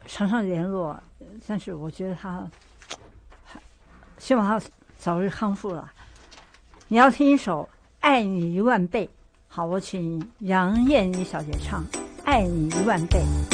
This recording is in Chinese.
常常联络，但是我觉得他希望他早日康复了。你要听一首《爱你1万倍》，好，我请杨燕妮小姐唱《爱你1万倍》。